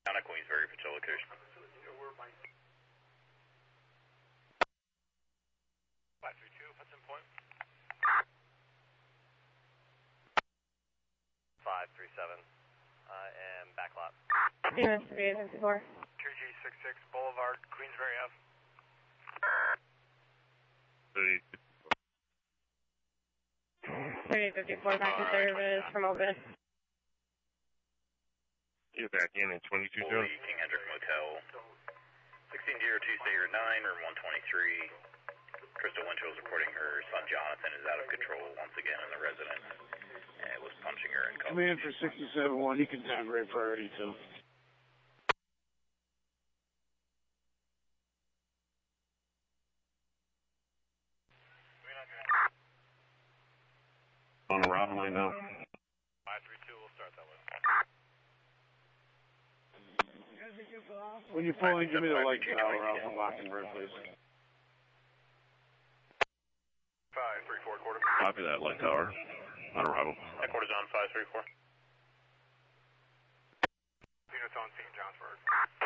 Down at Queensbury, patrol location. 532, Hudson Point. 537. I am backlot. Unit 3854. 2G66 Boulevard, Queensbury Ave. 3854 back to service from Open. You're back in 22 King Hendrick Motel. 1602 Sayer 9, room 123. Crystal Winchell is reporting her son Jonathan is out of control once again in the residence and was punching her and Come in for 67-1. You can time grade priority too. On arrival line now. 532, we'll start that way. When you pull in, give me the light tower. I'll lock and red, please. 534, quarter. Copy that, light tower. On arrival. Headquarters on 534. Units on St. Johnsburg.